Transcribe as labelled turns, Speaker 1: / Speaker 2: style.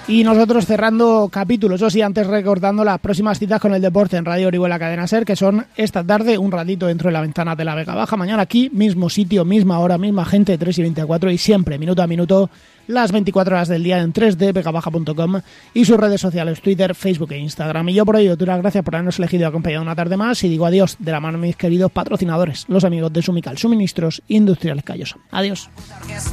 Speaker 1: Y nosotros cerrando capítulos, eso sí, antes recordando las próximas citas con el deporte en Radio Orihuela Cadena Ser, que son esta tarde, un ratito dentro de la ventana de la Vega Baja. Mañana aquí, mismo sitio, misma hora, misma gente, 3:24, y siempre, minuto a minuto, las 24 horas del día en 3dvegabaja.com y sus redes sociales, Twitter, Facebook e Instagram. Y yo por ello, las gracias por habernos elegido y acompañado una tarde más, y digo adiós de la mano de mis queridos patrocinadores, los amigos de Sumical, Suministros Industriales Callosa. Adiós.